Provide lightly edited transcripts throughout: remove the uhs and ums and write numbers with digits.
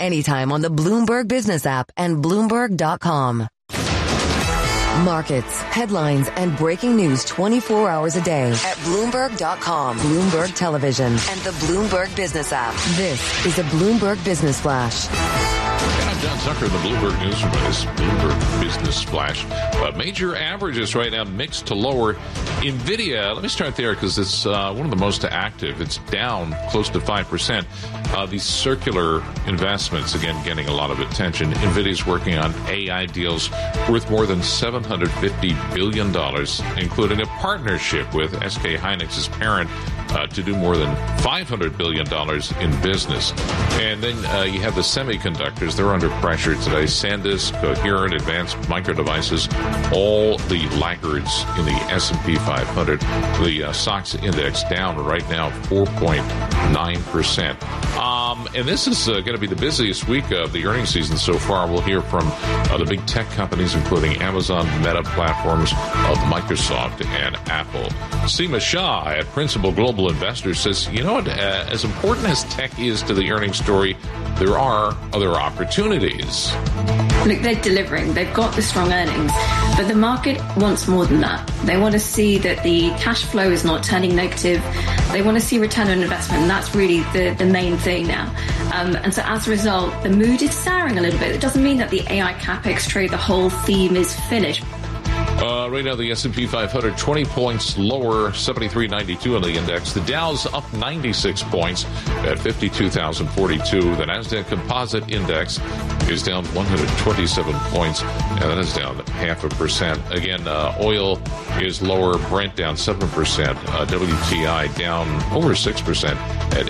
anytime on the Bloomberg Business app and Bloomberg.com. Markets, headlines, and breaking news 24 hours a day at Bloomberg.com, Bloomberg Television, and the Bloomberg Business app. This is a Bloomberg Business Flash. I'm John Tucker, the Bloomberg Newsroom. This Bloomberg Business Flash. Major averages right now mixed to lower. NVIDIA, let me start there because it's one of the most active. It's down close to 5%. These circular investments, again, getting a lot of attention. NVIDIA's working on AI deals worth more than $750 billion, including a partnership with SK Hynix's parent to do more than $500 billion in business. And then you have the semiconductors. They're under pressure today. SanDisk, Coherent, Advanced Micro Devices, all the laggards in the S&P 500. The SOX index down right now 4.9%. And this is going to be the busiest week of the earnings season so far. We'll hear from the big tech companies, including Amazon, Meta Platforms, of Microsoft, and Apple. Seema Shah at Principal Global Investors says, you know what, as important as tech is to the earnings story, there are other opportunities. Look, they're delivering. They've got the strong earnings. But the market wants more than that. They want to see that the cash flow is not turning negative. They want to see return on investment. And that's really the main thing now. And so as a result, the mood is souring a little bit. It doesn't mean that the AI CapEx trade, the whole theme is finished. Right now, the S&P 500, 20 points lower, 73.92 on the index. The Dow's up 96 points at 52,042. The NASDAQ Composite Index is down 127 points, and that is down 0.5%. Again, oil is lower, Brent down 7%, WTI down over 6% at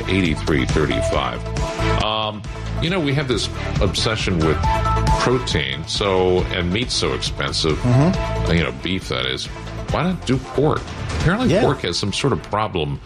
83.35. You know, we have this obsession with protein, and meat's so expensive. You know, beef, that is. Why not do pork? Apparently pork has some sort of problem.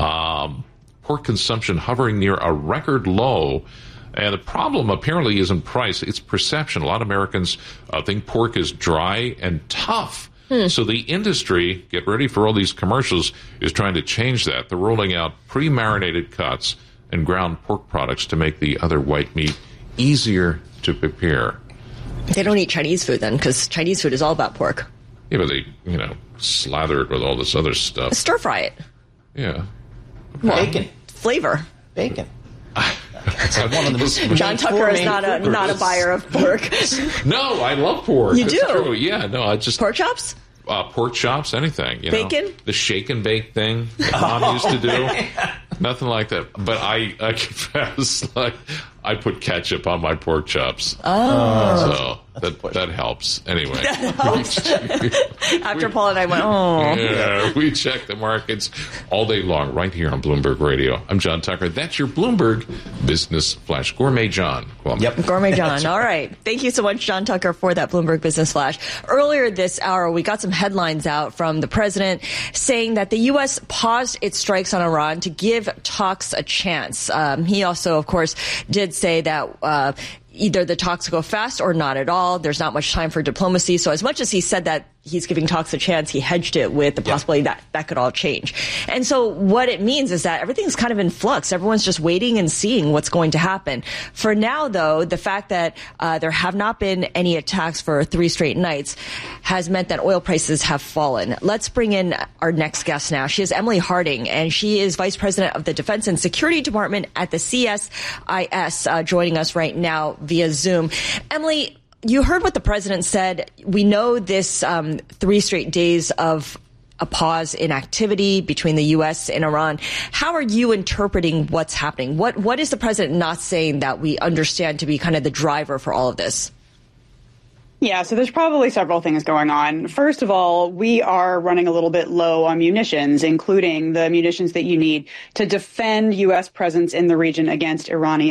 Pork consumption hovering near a record low. And the problem apparently isn't price, it's perception. A lot of Americans think pork is dry and tough. So the industry, get ready for all these commercials, is trying to change that. They're rolling out pre-marinated cuts and ground pork products to make the other white meat easier to prepare. They don't eat Chinese food then, because Chinese food is all about pork. Yeah, but they, slather it with all this other stuff. Stir fry it. Yeah. Well, bacon. Flavor. Bacon. It's like one of the John Tucker is not a buyer of pork. No, I love pork. You do? True. Yeah, no, I just... Pork chops? Pork chops, anything. Bacon? The shake and bake thing that Mom used to do. Nothing like that. But I confess, I put ketchup on my pork chops. So that helps. Anyway. That helps. After Paul and I went, Yeah, we check the markets all day long right here on Bloomberg Radio. I'm John Tucker. That's your Bloomberg Business Flash. Gourmet John. Yep. Gourmet John. All right. Thank you so much, John Tucker, for that Bloomberg Business Flash. Earlier this hour, we got some headlines out from the president saying that the U.S. paused its strikes on Iran to give talks a chance. He also, of course, did say that either the talks go fast or not at all. There's not much time for diplomacy. So as much as he said that he's giving talks a chance, he hedged it with the possibility that could all change. And so what it means is that everything's kind of in flux. Everyone's just waiting and seeing what's going to happen. For now, though, the fact that there have not been any attacks for 3 straight nights has meant that oil prices have fallen. Let's bring in our next guest now. She is Emily Harding, and she is Vice President of the Defense and Security Department at the CSIS, joining us right now via Zoom. Emily, you heard what the president said. We know this 3 straight days of a pause in activity between the U.S. and Iran. How are you interpreting what's happening? What is the president not saying that we understand to be kind of the driver for all of this? Yeah, so there's probably several things going on. First of all, we are running a little bit low on munitions, including the munitions that you need to defend U.S. presence in the region against Iranian